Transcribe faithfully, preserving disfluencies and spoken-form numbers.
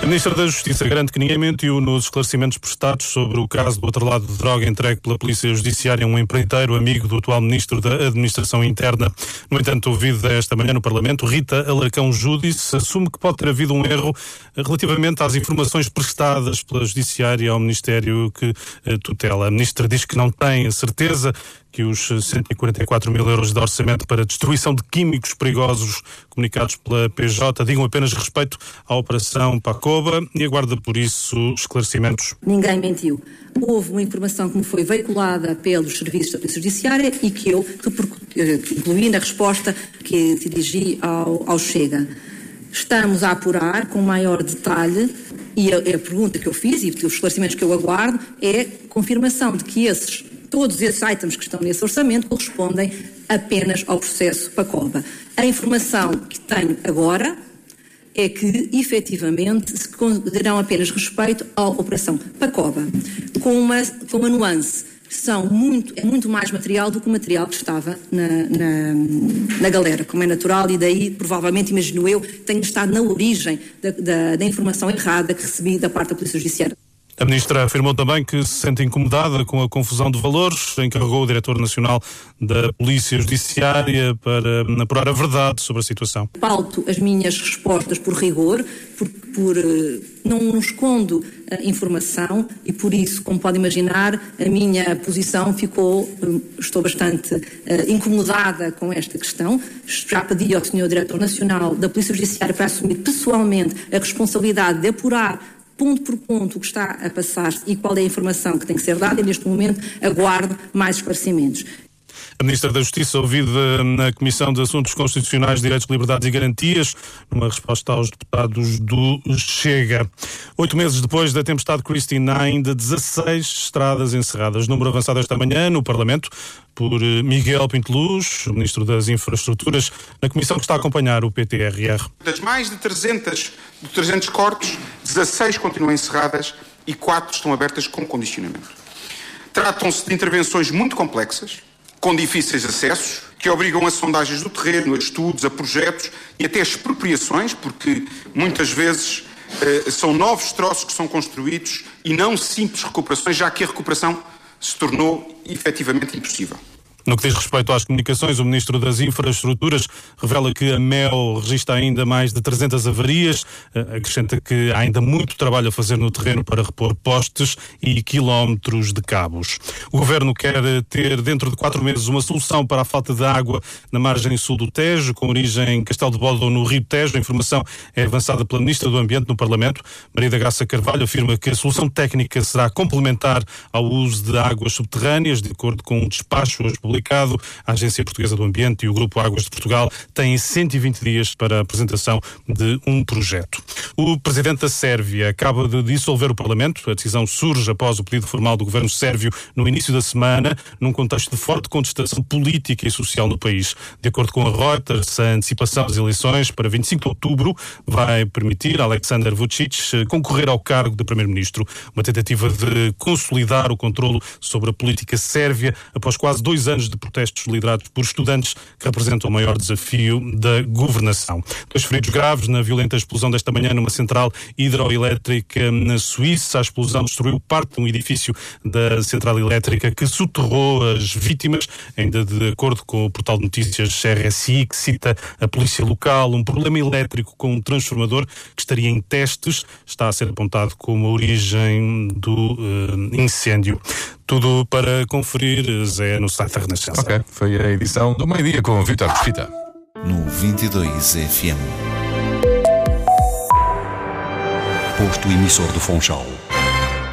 A Ministra da Justiça garante que ninguém mentiu nos esclarecimentos prestados sobre o caso do outro lado de droga entregue pela Polícia Judiciária a um empreiteiro amigo do atual Ministro da Administração Interna. No entanto, ouvida esta manhã no Parlamento, Rita Alarcão Júdice assume que pode ter havido um erro relativamente às informações prestadas pela Judiciária ao Ministério que tutela. A Ministra diz que não tem a certeza que os cento e quarenta e quatro mil euros de orçamento para destruição de químicos perigosos comunicados pela P J digam apenas respeito à Operação Pacoba e aguarda por isso esclarecimentos. Ninguém mentiu. Houve uma informação que me foi veiculada pelos serviços da Polícia Judiciária e que eu incluí na resposta que dirigi ao, ao Chega. Estamos a apurar com maior detalhe e a, a pergunta que eu fiz e os esclarecimentos que eu aguardo é confirmação de que esses todos esses itens que estão nesse orçamento correspondem apenas ao processo Pacoba. A informação que tenho agora é que, efetivamente, se darão apenas respeito à Operação Pacoba, com uma, com uma nuance. São muito, é muito mais material do que o material que estava na, na, na galera, como é natural, e daí, provavelmente, imagino eu, tenho estado na origem da, da, da informação errada que recebi da parte da Polícia Judiciária. A Ministra afirmou também que se sente incomodada com a confusão de valores, encarregou o Diretor Nacional da Polícia Judiciária para apurar a verdade sobre a situação. Pauto as minhas respostas por rigor, por, por não escondo a informação e por isso, como pode imaginar, a minha posição ficou, estou bastante uh, incomodada com esta questão. Já pedi ao senhor Diretor Nacional da Polícia Judiciária para assumir pessoalmente a responsabilidade de apurar ponto por ponto o que está a passar-se e qual é a informação que tem que ser dada, e neste momento aguardo mais esclarecimentos. A Ministra da Justiça, ouvida na Comissão de Assuntos Constitucionais, Direitos, Liberdades e Garantias, numa resposta aos deputados do Chega. Oito meses depois da tempestade Christine, há ainda dezasseis estradas encerradas. Número avançado esta manhã no Parlamento por Miguel Pinteluz, Ministro das Infraestruturas, na comissão que está a acompanhar o P T R R. Das mais de trezentos, de trezentos cortes, dezasseis continuam encerradas e quatro estão abertas com condicionamento. Tratam-se de intervenções muito complexas, com difíceis acessos, que obrigam a sondagens do terreno, a estudos, a projetos e até a expropriações, porque muitas vezes eh, são novos troços que são construídos e não simples recuperações, já que a recuperação se tornou efetivamente impossível. No que diz respeito às comunicações, o Ministro das Infraestruturas revela que a M E O registra ainda mais de trezentas avarias, acrescenta que há ainda muito trabalho a fazer no terreno para repor postes e quilómetros de cabos. O Governo quer ter dentro de quatro meses uma solução para a falta de água na margem sul do Tejo, com origem em Castelo de Bode no Rio Tejo. A informação é avançada pela Ministra do Ambiente no Parlamento. Maria da Graça Carvalho afirma que a solução técnica será complementar ao uso de águas subterrâneas, de acordo com um despacho hoje publicado. A Agência Portuguesa do Ambiente e o Grupo Águas de Portugal têm cento e vinte dias para a apresentação de um projeto. O Presidente da Sérvia acaba de dissolver o Parlamento. A decisão surge após o pedido formal do governo sérvio no início da semana, num contexto de forte contestação política e social no país. De acordo com a Reuters, a antecipação das eleições para vinte e cinco de outubro vai permitir a Aleksandar Vučić concorrer ao cargo de Primeiro-Ministro. Uma tentativa de consolidar o controlo sobre a política sérvia após quase dois anos de protestos liderados por estudantes que representam o maior desafio da governação. Dois feridos graves na violenta explosão desta manhã numa central hidroelétrica na Suíça. A explosão destruiu parte de um edifício da central elétrica que soterrou as vítimas, ainda de acordo com o portal de notícias R S I, que cita a polícia local. Um problema elétrico com um transformador que estaria em testes está a ser apontado como a origem do uh, incêndio. Tudo para conferir, Zé, no site da Renascença. Ok, foi a edição do meio-dia com o Vítor Mesquita. No vinte e dois F M. Posto emissor do Funchal.